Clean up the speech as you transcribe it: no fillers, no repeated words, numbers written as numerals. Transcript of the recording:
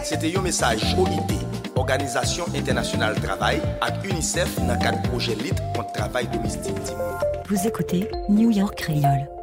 C'était un message OIT, Organisation Internationale du Travail, et UNICEF dans le cadre du projet LIT contre le travail domestique. Vous écoutez New York Creole.